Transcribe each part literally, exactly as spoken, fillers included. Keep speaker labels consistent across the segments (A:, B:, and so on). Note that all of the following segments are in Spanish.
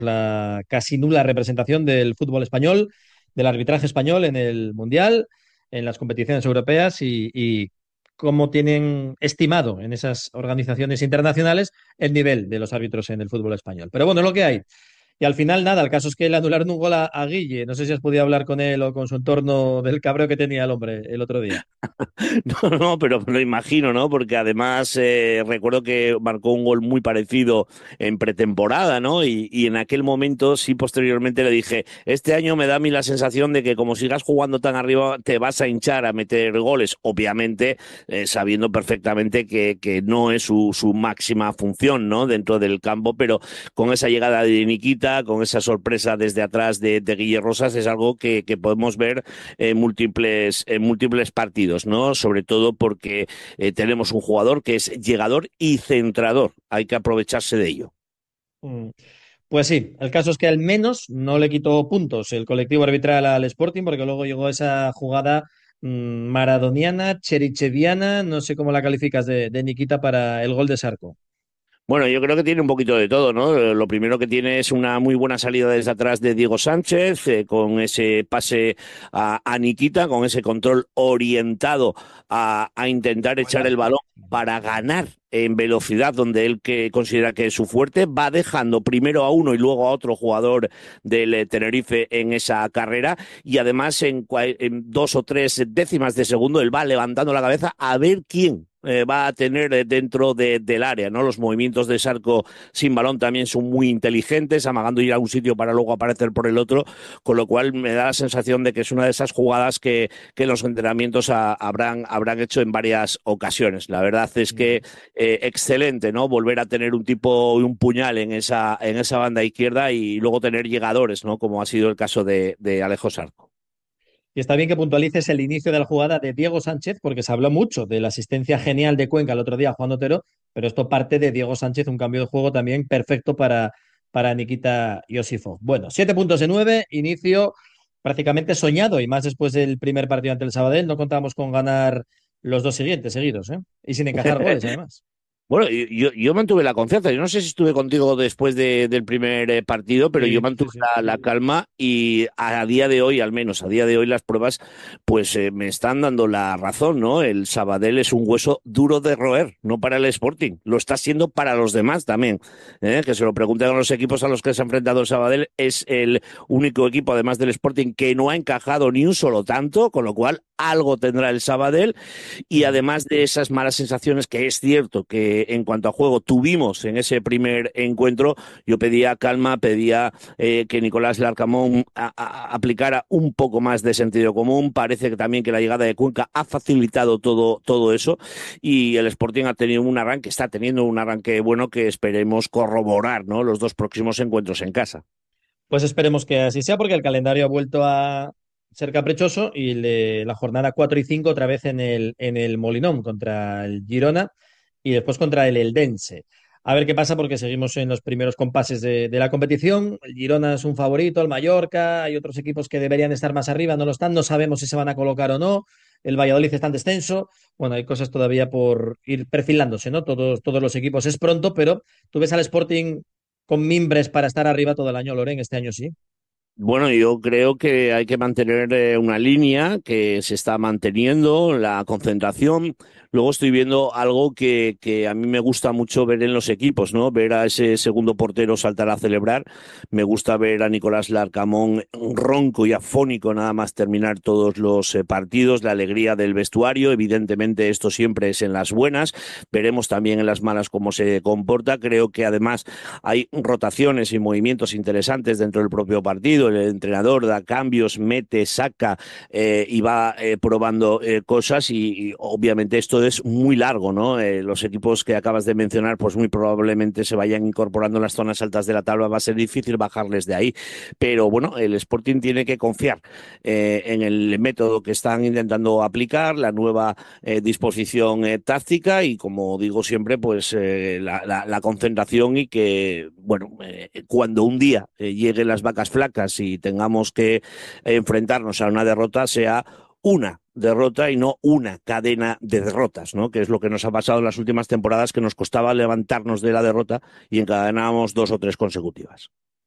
A: la casi nula representación del fútbol español, del arbitraje español en el Mundial, en las competiciones europeas y, y cómo tienen estimado en esas organizaciones internacionales el nivel de los árbitros en el fútbol español. Pero bueno, es lo que hay. Y al final, nada, el caso es que le anularon un gol a, a Guille. No sé si has podido hablar con él o con su entorno del cabreo que tenía el hombre el otro día.
B: No, no, pero me lo imagino, ¿no? Porque además eh, recuerdo que marcó un gol muy parecido en pretemporada, ¿no? Y, y en aquel momento sí posteriormente le dije, este año me da a mí la sensación de que como sigas jugando tan arriba te vas a hinchar a meter goles, obviamente eh, sabiendo perfectamente que, que no es su, su máxima función, ¿no? Dentro del campo, pero con esa llegada de Nikita, con esa sorpresa desde atrás de, de Guille Rosas, es algo que, que podemos ver en múltiples, en múltiples partidos, ¿no? Sobre todo porque eh, tenemos un jugador que es llegador y centrador. Hay que aprovecharse de ello.
A: Mm. Pues sí, el caso es que al menos no le quitó puntos el colectivo arbitral al Sporting, porque luego llegó esa jugada mm, maradoniana, chericheviana, no sé cómo la calificas de, de Nikita para el gol de Sarco.
B: Bueno, yo creo que tiene un poquito de todo, ¿no? Lo primero que tiene es una muy buena salida desde atrás de Diego Sánchez, eh, con ese pase a, a Nikita, con ese control orientado a, a intentar echar el
A: Golazo.
B: balón para ganar en velocidad, donde él que considera que es su fuerte, va dejando primero a uno y luego a otro jugador del eh, Tenerife en esa carrera, y además en, cua- en dos o tres décimas de segundo él va levantando la cabeza a ver quién eh, va a tener eh, dentro de, del área, ¿no? Los movimientos de Sarco sin balón también son muy inteligentes, amagando ir a un sitio para luego aparecer por el otro, con lo cual me da la sensación de que es una de esas jugadas que, que en los entrenamientos a, habrán, habrán hecho en varias ocasiones. La verdad es que eh, excelente, ¿no? Volver a tener un tipo y un puñal en esa, en esa banda izquierda y luego tener llegadores, ¿no? Como ha sido el caso de, de Alejo Sarco.
A: Y está bien que puntualices el inicio de la jugada de Diego Sánchez, porque se habló mucho de la asistencia genial de Cuenca el otro día a Juan Otero, pero esto parte de Diego Sánchez, un cambio de juego también perfecto para, para Nikita Yosifov. Bueno, siete puntos de nueve, inicio prácticamente soñado, y más después del primer partido ante el Sabadell, no contábamos con ganar los dos siguientes seguidos, ¿eh? Y sin encajar goles, además.
B: Bueno, yo, yo mantuve la confianza. Yo no sé si estuve contigo después de, del primer eh, partido, pero yo
A: Sí, sí,
B: mantuve
A: sí.
B: la, la calma y a, a día de hoy, al menos a día de hoy, las pruebas pues eh, me están dando la razón, ¿no? El Sabadell es un hueso duro de roer, no para el Sporting, lo está siendo para los demás también. ¿Eh? Que se lo pregunten a los equipos a los que se ha enfrentado el Sabadell, es el único equipo, además del Sporting, que no ha encajado ni un solo tanto, con lo cual algo tendrá el Sabadell. Y
A: Mm.
B: además de esas malas sensaciones, que es cierto que en cuanto a juego tuvimos en ese primer encuentro, yo pedía calma, pedía eh, que Nicolás Larcamón a, a, aplicara un poco más de sentido común. Parece que también que la llegada de Cuenca ha facilitado todo, todo eso, y el Sporting ha tenido un arranque, está teniendo un arranque bueno que esperemos corroborar, ¿no? Los dos próximos encuentros en casa.
A: Pues esperemos que así sea, porque el calendario ha vuelto a ser caprichoso y le- la jornada cuatro y cinco otra vez en el, en el Molinón contra el Girona y después contra el Eldense. A ver qué pasa, porque seguimos en los primeros compases de, de la competición. El Girona es un favorito, el Mallorca, hay otros equipos que deberían estar más arriba, no lo están, no sabemos si se van a colocar o no. El Valladolid está en descenso. Bueno, hay cosas todavía por ir perfilándose, ¿no? Todos, todos los equipos es pronto, pero tú ves al Sporting con mimbres para estar arriba todo el año, Loren, este año sí.
B: Bueno, yo creo que hay que mantener eh, una línea que se está manteniendo, la concentración. Luego estoy viendo algo que, que a mí me gusta mucho ver en los equipos, ¿no? Ver a ese segundo portero saltar a celebrar. Me gusta ver a Nicolás Larcamón ronco y afónico nada más terminar todos los eh, partidos, la alegría del vestuario. Evidentemente esto siempre es en las buenas. Veremos también en las malas cómo se comporta. Creo que además hay rotaciones y movimientos interesantes dentro del propio partido. El entrenador da cambios, mete, saca eh, y va eh, probando eh, cosas, y, y obviamente esto es muy largo, ¿no? Eh, los equipos que acabas de mencionar pues muy probablemente se vayan incorporando en las zonas altas de la tabla, va a ser difícil bajarles de ahí, pero bueno, el Sporting tiene que confiar eh, en el método que están intentando aplicar, la nueva eh, disposición eh, táctica, y como digo siempre, pues eh, la, la, la concentración, y que, bueno, eh, cuando un día eh, lleguen las vacas flacas y tengamos que eh, enfrentarnos a una derrota, sea una derrota y no una cadena de derrotas, ¿no? Que es lo que nos ha pasado en las últimas temporadas, que nos costaba levantarnos de la derrota y encadenábamos dos o tres consecutivas.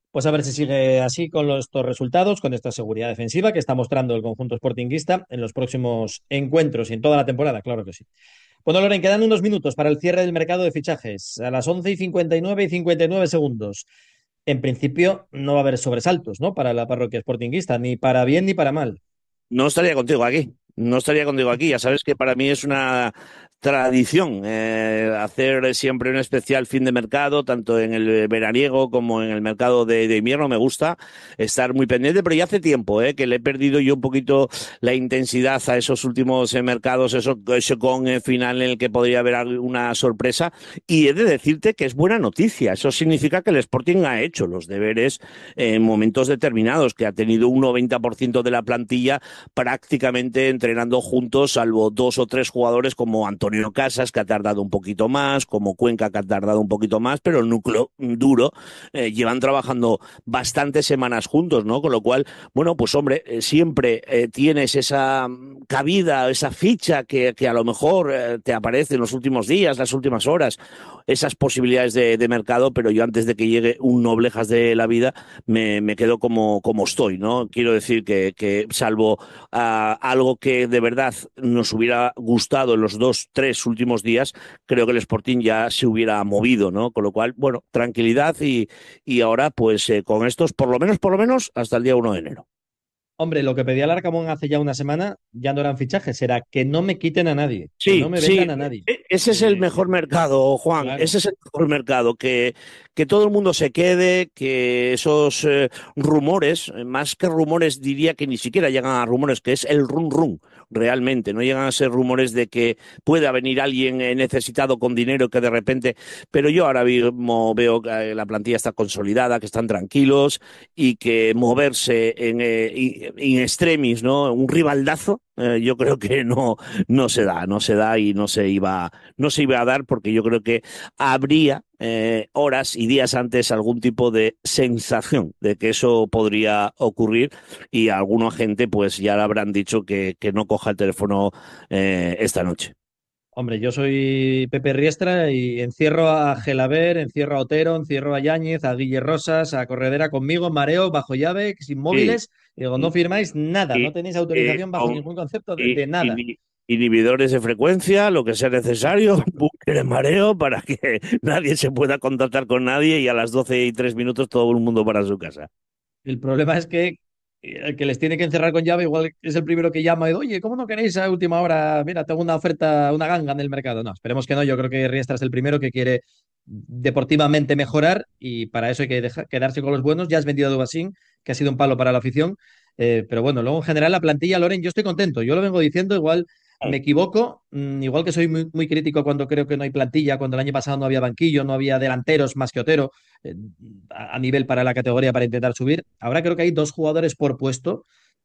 A: Pues a ver si sigue así con los- estos resultados, con esta seguridad defensiva que está mostrando el conjunto sportinguista en los próximos encuentros y en toda la temporada, claro que sí. Bueno, Loren, quedan unos minutos para el cierre del mercado de fichajes. A las once y cincuenta y nueve y cincuenta y nueve segundos. En principio no va a haber sobresaltos, ¿no? Para la parroquia sportinguista, ni para bien ni para mal.
B: No estaría contigo aquí, no estaría contigo aquí. Ya sabes que para mí es una tradición eh, hacer siempre un especial fin de mercado, tanto en el veraniego como en el mercado de, de invierno. Me gusta estar muy pendiente, pero ya hace tiempo eh, que le he perdido yo un poquito la intensidad a esos últimos eh, mercados, eso, eso con el final en el que podría haber alguna sorpresa. Y he de decirte que es buena noticia. Eso significa que el Sporting ha hecho los deberes en momentos determinados, que ha tenido un noventa por ciento de la plantilla prácticamente entrenando juntos, salvo dos o tres jugadores como Antonio Casas, que ha tardado un poquito más, como Cuenca, que ha tardado un poquito más, pero el núcleo duro eh, llevan trabajando bastantes semanas juntos, ¿no? Con lo cual, bueno, pues hombre, eh, siempre eh, tienes esa cabida, esa ficha que, que a lo mejor eh, te aparece en los últimos días, las últimas horas, esas posibilidades de, de mercado, pero yo antes de que llegue un Noblejas de la vida, me, me quedo como, como estoy, ¿no? Quiero decir que, que salvo a algo que de verdad nos hubiera gustado en los dos, tres últimos días, creo que el Sporting ya se hubiera movido, ¿no? Con lo cual, bueno, tranquilidad y, y ahora pues eh, con estos, por lo menos, por lo menos, hasta el día uno de enero.
A: Hombre, lo que pedía el Arcamón hace ya una semana ya no eran fichajes, era que no me quiten a nadie, que no
B: Sí,
A: me vendan
B: sí,
A: a nadie.
B: e- ese es el
A: Eh,
B: mejor mercado, Juan,
A: claro.
B: ese es el mejor mercado, que, que todo el mundo se quede, que esos eh, rumores, eh, más que rumores diría que ni siquiera llegan a rumores, que es el rum rum, realmente, no llegan a ser rumores de que pueda venir alguien eh, necesitado con dinero que de repente, pero yo ahora mismo veo que eh, la plantilla está consolidada, que están tranquilos y que moverse en, eh, in in extremis, ¿no? Un rivaldazo, eh, yo creo que no no se da, no se da y no se iba, no se iba a dar porque yo creo que habría eh, horas y días antes algún tipo de sensación de que eso podría ocurrir y a alguna gente pues ya le habrán dicho que, que no coja el teléfono eh, esta noche.
A: Hombre, yo soy Pepe Riestra y encierro a Gelaber, encierro a Otero, encierro a Yáñez, a Guille Rosas, a Corredera conmigo, mareo, bajo llave, sin
B: Sí,
A: móviles. Y digo, no
B: y,
A: firmáis nada,
B: y,
A: no tenéis
B: eh,
A: autorización bajo
B: con
A: ningún concepto de,
B: y-
A: de nada.
B: y- inhibidores de frecuencia, lo que sea necesario, búnker de mareo para que nadie se pueda contactar con nadie y a las doce y tres minutos todo el mundo para su casa.
A: El problema es que el que les tiene que encerrar con llave igual es el primero que llama y oye, ¿cómo no queréis a última hora? Mira, tengo una oferta, una ganga en el mercado. No, esperemos que no. Yo creo que Riestra es el primero que quiere deportivamente mejorar y para eso hay que dejar, quedarse con los buenos. Ya has vendido a Dubasín, que ha sido un palo para la afición. Eh, pero bueno, luego en general la plantilla, Loren, yo estoy contento. Yo lo vengo diciendo, igual me equivoco, mm, igual que soy muy, muy crítico cuando creo que no hay plantilla, cuando el año pasado no había banquillo, no había delanteros más que Otero eh, a, a nivel para la categoría para intentar subir. Ahora creo que hay dos jugadores por puesto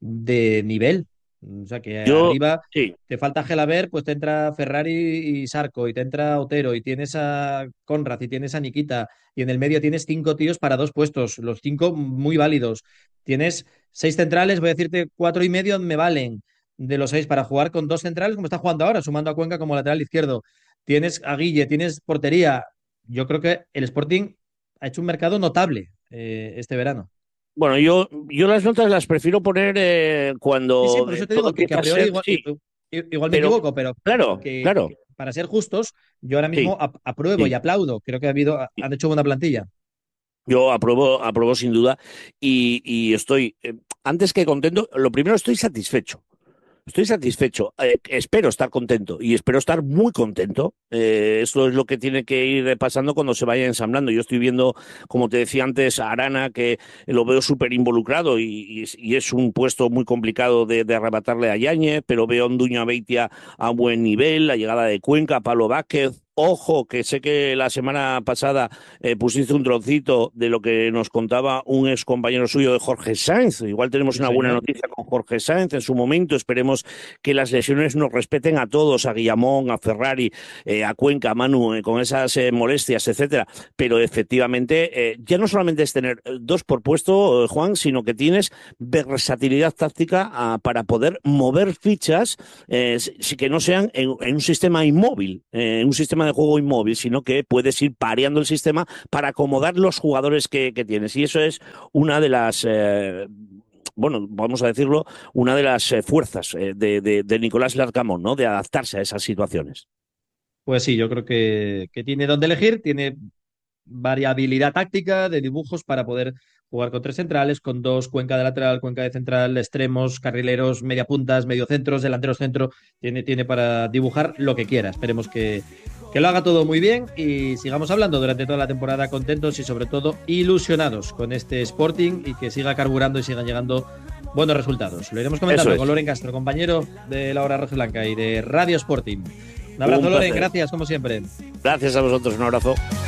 A: de nivel. O sea que
B: Yo,
A: arriba
B: sí,
A: te falta Gelaber, pues te entra Ferrari y Sarco, y te entra Otero, y tienes a Conrad, y tienes a Nikita, y en el medio tienes cinco tíos para dos puestos, los cinco muy válidos. Tienes seis centrales, voy a decirte cuatro y medio me valen de los seis para jugar con dos centrales, como está jugando ahora, sumando a Cuenca como lateral izquierdo. Tienes a Guille, tienes portería. Yo creo que el Sporting ha hecho un mercado notable eh, este verano.
B: bueno, yo, yo las notas las prefiero poner eh,
A: Sí, sí,
B: cuando
A: por
B: eh,
A: eso te
B: todo
A: digo que, que
B: empieza
A: a
B: a
A: priori
B: ser,
A: igual, i-
B: sí,
A: i- igual me
B: pero
A: equivoco, pero
B: claro,
A: que,
B: claro,
A: que para ser justos, yo ahora
B: sí,
A: mismo ap- apruebo y
B: sí,
A: aplaudo. Creo que ha habido,
B: sí.
A: han hecho buena plantilla.
B: Yo apruebo, apruebo sin duda y, y estoy, eh, antes que contento, lo primero estoy satisfecho. Estoy satisfecho, eh, espero estar contento y espero estar muy contento. Eh, esto es lo que tiene que ir pasando cuando se vaya ensamblando. Yo estoy viendo, como te decía antes, a Arana, que lo veo súper involucrado y, y, y, es un puesto muy complicado de, de arrebatarle a Yáñez, pero veo a Onduño Beitia a buen nivel, la llegada de Cuenca, Pablo Vázquez. Ojo, que sé que la semana pasada eh, pusiste un trocito de lo que nos contaba un ex compañero suyo de Jorge Sáenz. Igual tenemos
A: Sí,
B: una buena
A: señor.
B: noticia con Jorge Sáenz en su momento. Esperemos que las lesiones nos respeten a todos, a Guillamón, a Ferrari, eh, a Cuenca, a Manu, eh, con esas eh, molestias, etcétera. Pero efectivamente, eh, ya no solamente es tener dos por puesto, eh, Juan, sino que tienes versatilidad táctica ah, para poder mover fichas eh, si- que no sean en, en un sistema inmóvil, eh, en un sistema sistema de juego inmóvil, sino que puedes ir pareando el sistema para acomodar los jugadores que, que tienes. Y eso es una de las... Eh, bueno, vamos a decirlo, una de las eh, fuerzas eh, de, de, de Nicolás Larcamón, ¿no? De adaptarse a esas situaciones.
A: Pues sí, yo creo que, que tiene donde elegir, tiene variabilidad táctica de dibujos para poder jugar con tres centrales, con dos, cuenca de lateral, cuenca de central, extremos, carrileros, media puntas, medio centros, delanteros centro. Tiene, tiene para dibujar lo que quiera. Esperemos que, que lo haga todo muy bien y sigamos hablando durante toda la temporada contentos y sobre todo ilusionados con este Sporting y que siga carburando y sigan llegando buenos resultados. Lo iremos comentando con Loren Castro, compañero de la Hora Rojiblanca y de Radio Sporting. Un abrazo, Un Loren, gracias como siempre.
B: Gracias a vosotros, un abrazo.